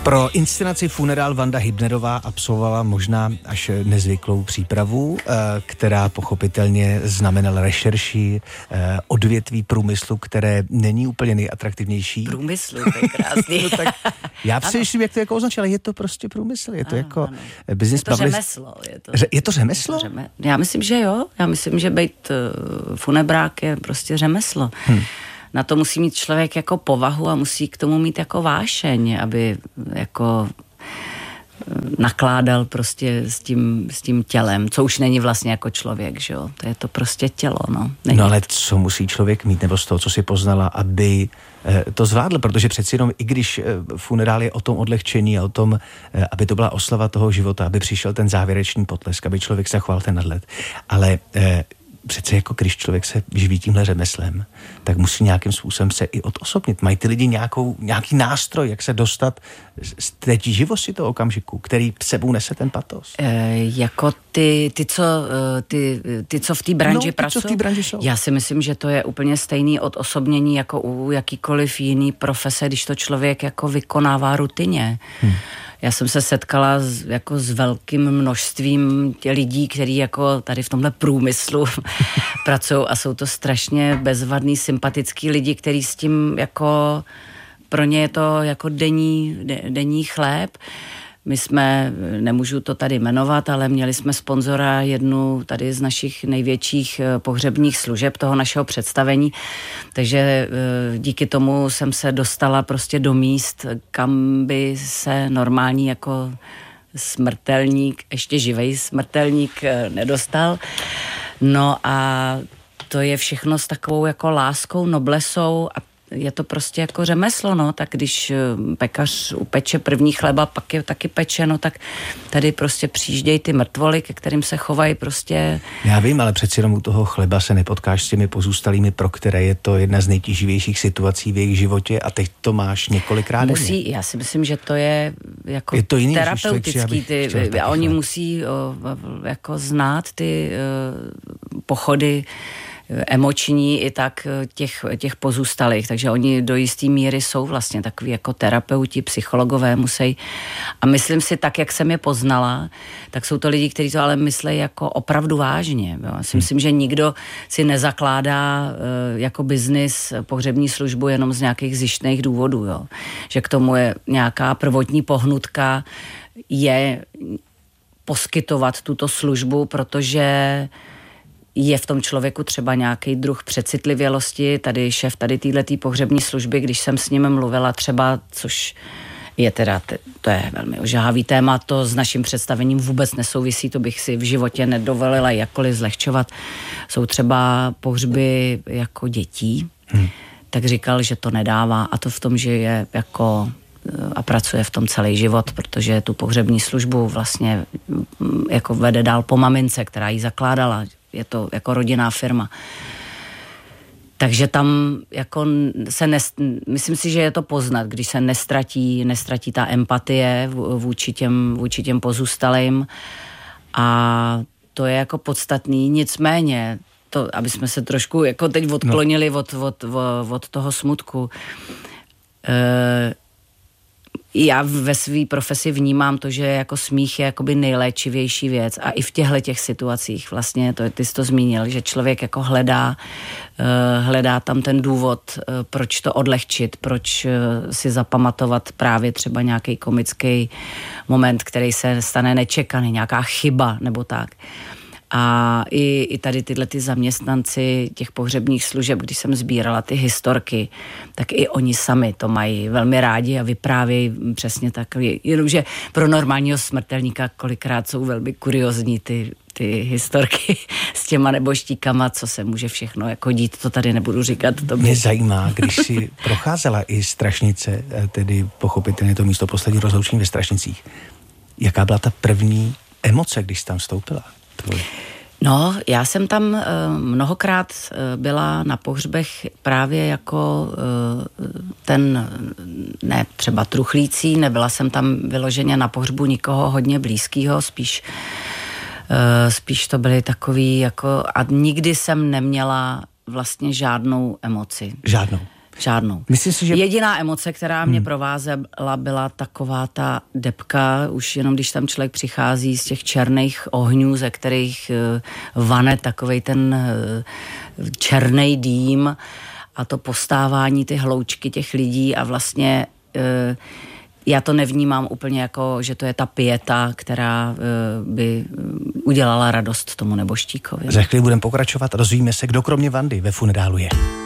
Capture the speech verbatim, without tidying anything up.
Pro inscenaci Funerál Vanda Hybnerová absolvovala možná až nezvyklou přípravu, která pochopitelně znamenala rešerši odvětví průmyslu, které není úplně nejatraktivnější. Průmyslu, to je krásný. No tak já přemýšlím, jak to jako označit, ale je to prostě průmysl, je to ano, jako ano. business. Je to řemeslo. Je to, Ře- je to řemeslo? Je to řeme- Já myslím, že jo. Já myslím, že být uh, funebrák je prostě řemeslo. Hmm. Na to musí mít člověk jako povahu a musí k tomu mít jako vášeň, aby jako nakládal prostě s tím, s tím tělem, co už není vlastně jako člověk, že jo. To je to prostě tělo, no. Není. No ale co musí člověk mít, nebo z toho, co si poznala, aby to zvládl, protože přeci jenom, i když funerál je o tom odlehčení a o tom, aby to byla oslava toho života, aby přišel ten závěrečný potlesk, aby člověk se chval ten nadhled, ale přece jako když člověk se živí tímhle řemeslem, tak musí nějakým způsobem se i odosobnit. Mají ty lidi nějakou, nějaký nástroj, jak se dostat z té tíživosti toho okamžiku, který sebou nese ten patos? E, jako ty, ty, co, ty, ty, co v té branži no, pracují? Co v té branži jsou? Já si myslím, že to je úplně stejný odosobnění jako u jakýkoliv jiný profese, když to člověk jako vykonává rutině. Hmm. Já jsem se setkala s, jako s velkým množstvím těch lidí, kteří jako tady v tomhle průmyslu pracují a jsou to strašně bezvadný, sympatický lidi, kteří s tím jako, pro ně je to jako denní, denní chléb. My jsme, nemůžu to tady jmenovat, ale měli jsme sponzora jednu tady z našich největších pohřebních služeb toho našeho představení, takže díky tomu jsem se dostala prostě do míst, kam by se normální jako smrtelník, ještě živej smrtelník nedostal. No a to je všechno s takovou jako láskou, noblesou a je to prostě jako řemeslo, no, tak když pekař upeče první chleba, pak je taky peče, no, tak tady prostě přijíždějí ty mrtvoly, ke kterým se chovají prostě. Já vím, ale přeci jenom u toho chleba se nepotkáš s těmi pozůstalými, pro které je to jedna z nejtíživějších situací v jejich životě a teď to máš několikrát. Musí, denně. Já si myslím, že to je jako je to jiný, terapeutický, ty, a oni chleb. musí o, jako znát ty o, pochody emoční i tak těch, těch pozůstalých, takže oni do jistý míry jsou vlastně takový jako terapeuti, psychologové musí a myslím si tak, jak jsem je poznala, tak jsou to lidi, kteří to ale myslí jako opravdu vážně. Jo. Já si myslím, že nikdo si nezakládá uh, jako biznis pohřební službu jenom z nějakých zištných důvodů, jo. Že k tomu je nějaká prvotní pohnutka, je poskytovat tuto službu, protože je v tom člověku třeba nějaký druh přecitlivělosti, tady šéf tady téhletý pohřební služby, když jsem s ním mluvila třeba, což je teda, to je velmi ožahavý téma, to s naším představením vůbec nesouvisí, to bych si v životě nedovolila jakkoliv zlehčovat. Jsou třeba pohřby jako dětí, hmm. tak říkal, že to nedává a to v tom, že je jako a pracuje v tom celý život, protože tu pohřební službu vlastně jako vede dál po mamince, která ji zakládala. Je to jako rodinná firma. Takže tam jako se nest, myslím si, že je to poznat, když se nestratí, nestratí ta empatie vůči těm, vůči těm pozůstalým a to je jako podstatný, nicméně to, aby jsme se trošku jako teď odklonili no. od, od, od, od toho smutku. E, Já ve své profesi vnímám to, že jako smích je jakoby nejléčivější věc a i v těchto těch situacích vlastně, to, ty jsi to zmínil, že člověk jako hledá, uh, hledá tam ten důvod, uh, proč to odlehčit, proč uh, si zapamatovat právě třeba nějaký komický moment, který se stane nečekaný, nějaká chyba nebo tak. A i, i tady tyhle ty zaměstnanci těch pohřebních služeb, když jsem sbírala ty historky, tak i oni sami to mají velmi rádi a vyprávějí přesně takový, jenomže pro normálního smrtelníka kolikrát jsou velmi kuriozní ty, ty historky s těma nebožtíkama, co se může všechno jako dít, to tady nebudu říkat. To by... Mě zajímá, když si procházela i Strašnice, tedy pochopitelně to místo poslední rozloučení ve Strašnicích, jaká byla ta první emoce, když jsi tam vstoupila? Tvoj. No, já jsem tam uh, mnohokrát uh, byla na pohřbech právě jako uh, ten, ne třeba truchlící, nebyla jsem tam vyloženě na pohřbu nikoho hodně blízkého, spíš, uh, spíš to byly takový jako, a nikdy jsem neměla vlastně žádnou emoci. Žádnou? Žádnou. Myslím si, že... Jediná emoce, která mě hmm. provázela, byla taková ta depka, už jenom když tam člověk přichází z těch černých ohňů, ze kterých vane takovej ten černý dým a to postávání, ty hloučky těch lidí a vlastně já to nevnímám úplně jako, že to je ta pieta, která by udělala radost tomu neboštíkovi. Za chvíli budeme pokračovat a dozvíme se, kdo kromě Vandy ve funerálu je.